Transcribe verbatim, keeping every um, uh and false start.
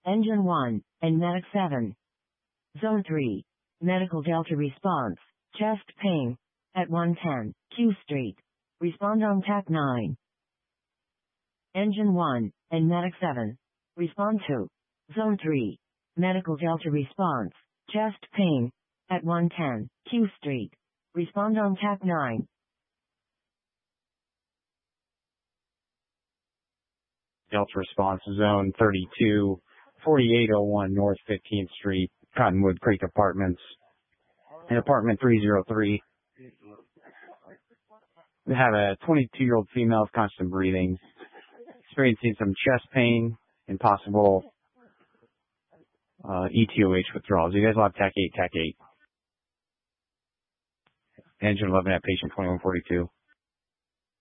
Engine one, and Medic seven. Zone three, Medical Delta response, chest pain, at one ten, Q Street. Respond on T A C nine. Engine one, and Medic seven. Respond to Zone three, Medical Delta response, chest pain, at one ten, Q Street. Respond on T A C nine. Delta response, Zone thirty-two, forty-eight oh one North fifteenth Street, Cottonwood Creek Apartments, in apartment three oh three. We have a twenty-two-year-old female with constant breathing, experiencing some chest pain and possible uh, E T O H withdrawals. You guys will have T A C eight, T A C eight. Engine eleven at patient twenty-one forty-two.